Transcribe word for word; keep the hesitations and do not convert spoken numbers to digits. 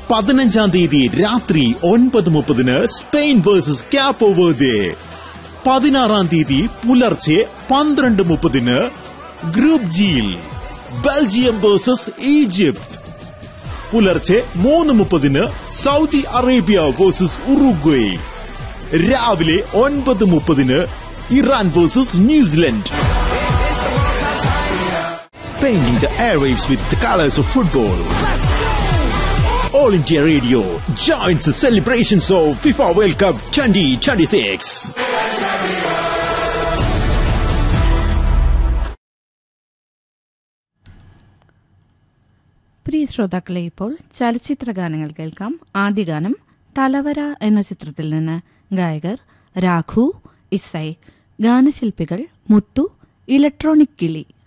പതിനഞ്ചാം തീയതി രാത്രി ഒൻപത് മുപ്പതിന് സ്പെയിൻ വേഴ്സസ് ക്യാപ്പോ വെർദെ. പതിനാറാം തീയതി പുലർച്ചെ പന്ത്രണ്ട് മുപ്പതിന് ഗ്രൂപ്പ് ജിയിൽ ബെൽജിയം വേഴ്സസ് ഈജിപ്ത്. പുലർച്ചെ മൂന്ന് മുപ്പതിന് സൗദി അറേബ്യ വേഴ്സസ് ഉറുഗ്വേ. രാവിലെ ഒൻപത് മുപ്പതിന് Iran versus New Zealand. Painting the airwaves with the colors of football. All India Radio joins the celebrations of FIFA World Cup twenty twenty-six. പ്രിയ ശ്രോതാക്കളെ, ഇപ്പോൾ ചലച്ചിത്ര ഗാനങ്ങൾ കേൾക്കാം. ആദ്യ ഗാനം തലവര എന്ന ചിത്രത്തിൽ നിന്ന്. ഗായകർ രാഘു, ഇസൈ. ഗാനശില്പികൾ മുത്തു, ഇലക്ട്രോണിക് കിളി.